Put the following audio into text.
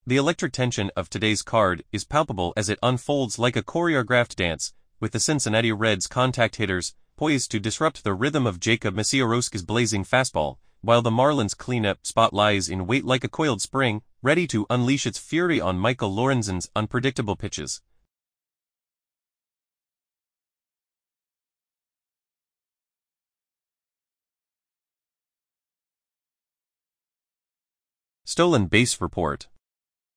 The electric tension of today's card is palpable as it unfolds like a choreographed dance, with the Cincinnati Reds contact hitters poised to disrupt the rhythm of Jacob Misiorowski's blazing fastball, while the Marlins' cleanup spot lies in wait like a coiled spring, ready to unleash its fury on Michael Lorenzen's unpredictable pitches. Stolen Base Report.